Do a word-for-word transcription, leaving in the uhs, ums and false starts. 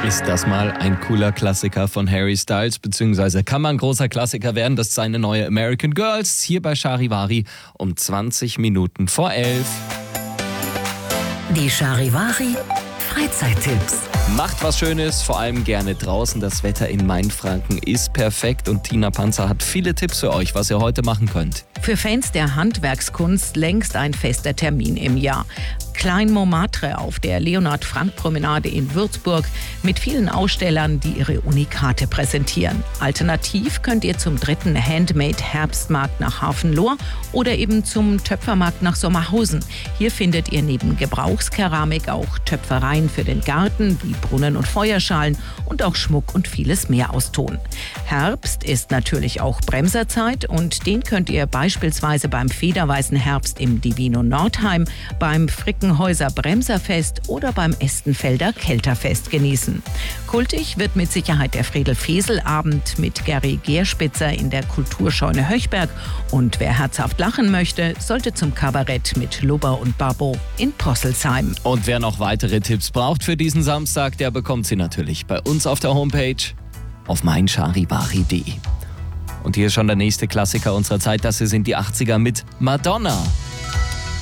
Ist das mal ein cooler Klassiker von Harry Styles, beziehungsweise kann man ein großer Klassiker werden, das ist seine neue American Girls, hier bei Charivari um zwanzig Minuten vor elf. Die Charivari Freizeittipps. Macht was Schönes, vor allem gerne draußen. Das Wetter in Mainfranken ist perfekt und Tina Panzer hat viele Tipps für euch, was ihr heute machen könnt. Für Fans der Handwerkskunst längst ein fester Termin im Jahr. Klein Montmartre auf der Leonhard-Frank-Promenade in Würzburg mit vielen Ausstellern, die ihre Unikate präsentieren. Alternativ könnt ihr zum dritten Handmade-Herbstmarkt nach Hafenlohr oder eben zum Töpfermarkt nach Sommerhausen. Hier findet ihr neben Gebrauchskeramik auch Töpfereien für den Garten wie Brunnen und Feuerschalen und auch Schmuck und vieles mehr aus Ton. Herbst ist natürlich auch Bremserzeit und den könnt ihr beispielsweise beim Federweißen Herbst im Divino Nordheim, beim Frickenhäuser Bremserfest oder beim Estenfelder Kelterfest genießen. Kultig wird mit Sicherheit der Friedel-Fesel-Abend mit Gary Gerspitzer in der Kulturscheune Höchberg und wer herzhaft lachen möchte, sollte zum Kabarett mit Lubber und Barbo in Posselsheim. Und wer noch weitere Tipps braucht für diesen Samstag, der bekommt sie natürlich bei uns auf der Homepage auf mein charivari punkt de. Und hier ist schon der nächste Klassiker unserer Zeit, das hier sind die achtziger mit Madonna.